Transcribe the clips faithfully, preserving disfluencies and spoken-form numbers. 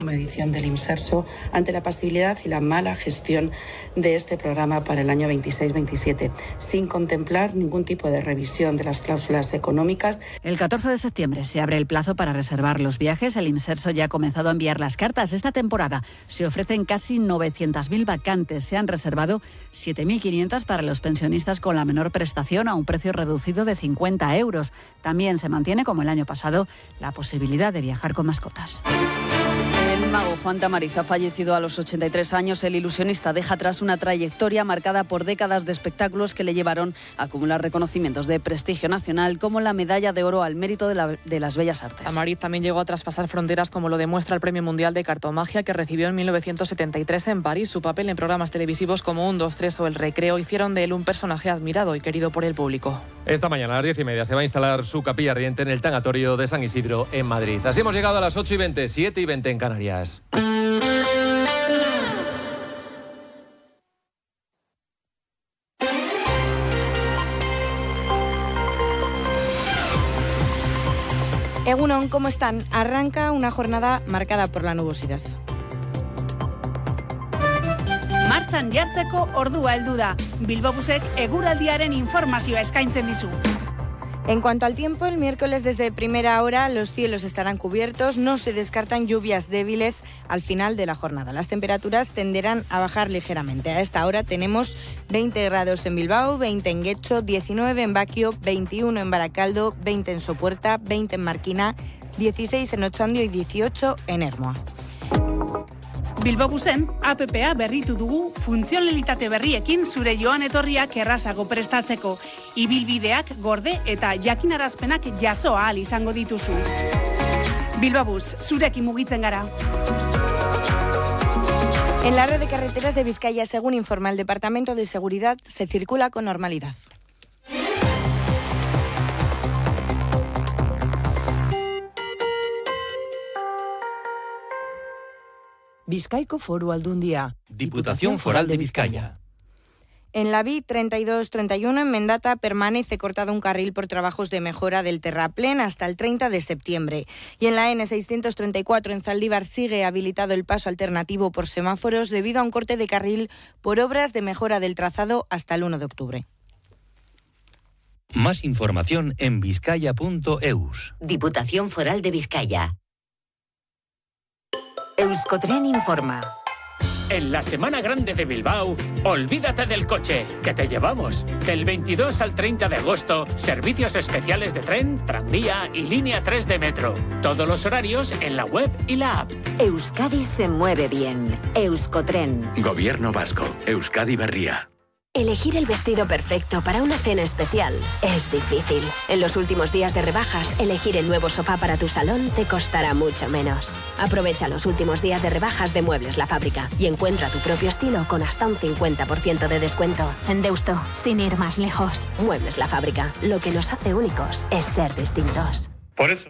Medición del Imserso ante la pasividad y la mala gestión de este programa para el año veintiséis veintisiete, sin contemplar ningún tipo de revisión de las cláusulas económicas. El catorce de septiembre se abre el plazo para reservar los viajes. El Imserso ya ha comenzado a enviar las cartas. Esta temporada se ofrecen casi novecientas mil vacantes. Se han reservado siete mil quinientas para los pensionistas con la menor prestación a un precio reducido de cincuenta euros. También se mantiene, como el año pasado, la posibilidad de viajar con mascotas. El mago Juan Tamariz ha fallecido a los ochenta y tres años. El ilusionista deja atrás una trayectoria marcada por décadas de espectáculos que le llevaron a acumular reconocimientos de prestigio nacional, como la medalla de oro al mérito de, la, de las bellas artes. Tamariz también llegó a traspasar fronteras, como lo demuestra el Premio Mundial de Cartomagia que recibió en mil novecientos setenta y tres en París. Su papel en programas televisivos como Un, dos, tres o El Recreo hicieron de él un personaje admirado y querido por el público. Esta mañana a las diez y media se va a instalar su capilla ardiente en el Tanatorio de San Isidro, en Madrid. Así hemos llegado a las ocho y veinte, siete y veinte en Canarias. Egunon, ¿cómo están? Arranca una jornada marcada por la nubosidad. Martxan jartzeko ordua heldu da. Bilbobusek eguraldiaren informazioa eskaintzen dizu. En cuanto al tiempo, el miércoles desde primera hora los cielos estarán cubiertos, no se descartan lluvias débiles al final de la jornada. Las temperaturas tenderán a bajar ligeramente. A esta hora tenemos veinte grados en Bilbao, veinte en Getxo, diecinueve en Baquio, veintiuno en Baracaldo, veinte en Sopuerta, veinte en Marquina, dieciséis en Otxandio y dieciocho en Ermua. Bilbobusen A P P a berritu dugu funtzionalitate berriekin zure joan etorriak errazago prestatzeko. Ibilbideak gorde eta jakinarazpenak jaso ahal izango dituzu. Bilbobus, zurekin mugitzen gara. En la red de carreteras de Vizcaya, según informa el Departamento de Seguridad, se circula con normalidad. Bizkaiko Foru Aldundia. Diputación Foral de Vizcaya. En la B I treinta y dos treinta y uno en Mendata permanece cortado un carril por trabajos de mejora del terraplén hasta el treinta de septiembre. Y en la N seiscientos treinta y cuatro en Zaldívar sigue habilitado el paso alternativo por semáforos debido a un corte de carril por obras de mejora del trazado hasta el uno de octubre. Más información en vizcaya punto eus. Diputación Foral de Vizcaya. Euskotren informa. En la Semana Grande de Bilbao, olvídate del coche, que te llevamos. Del veintidós al treinta de agosto, servicios especiales de tren, tranvía y línea tres de metro. Todos los horarios en la web y la app. Euskadi se mueve bien. Euskotren. Gobierno Vasco. Euskadi Berria. Elegir el vestido perfecto para una cena especial es difícil. En los últimos días de rebajas, elegir el nuevo sofá para tu salón te costará mucho menos. Aprovecha los últimos días de rebajas de Muebles La Fábrica y encuentra tu propio estilo con hasta un cincuenta por ciento de descuento. En Deusto, sin ir más lejos. Muebles La Fábrica. Lo que nos hace únicos es ser distintos. Por eso.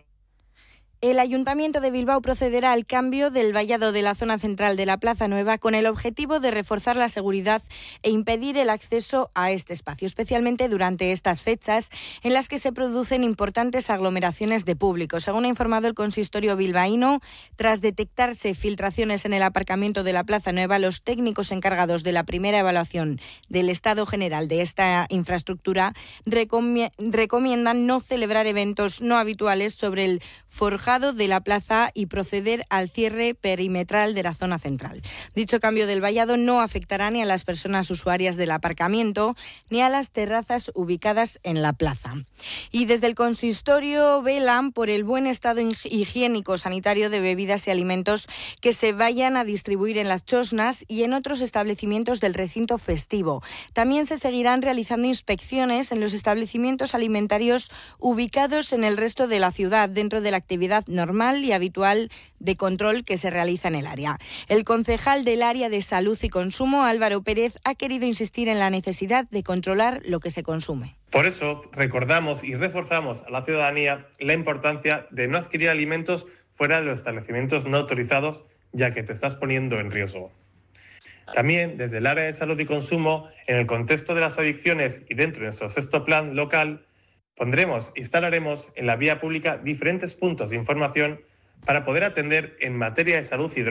El Ayuntamiento de Bilbao procederá al cambio del vallado de la zona central de la Plaza Nueva con el objetivo de reforzar la seguridad e impedir el acceso a este espacio, especialmente durante estas fechas en las que se producen importantes aglomeraciones de público. Según ha informado el consistorio bilbaíno, tras detectarse filtraciones en el aparcamiento de la Plaza Nueva, los técnicos encargados de la primera evaluación del estado general de esta infraestructura recomie- recomiendan no celebrar eventos no habituales sobre el forjado de la plaza y proceder al cierre perimetral de la zona central. Dicho cambio del vallado no afectará ni a las personas usuarias del aparcamiento ni a las terrazas ubicadas en la plaza. Y desde el consistorio velan por el buen estado higiénico sanitario de bebidas y alimentos que se vayan a distribuir en las chosnas y en otros establecimientos del recinto festivo. También se seguirán realizando inspecciones en los establecimientos alimentarios ubicados en el resto de la ciudad dentro de la actividad normal y habitual de control que se realiza en el área. El concejal del área de salud y consumo, Álvaro Pérez, ha querido insistir en la necesidad de controlar lo que se consume. Por eso recordamos y reforzamos a la ciudadanía la importancia de no adquirir alimentos fuera de los establecimientos no autorizados, ya que te estás poniendo en riesgo. También, desde el área de salud y consumo, en el contexto de las adicciones y dentro de nuestro sexto plan local, pondremos, instalaremos en la vía pública diferentes puntos de información Para poder atender en materia de salud y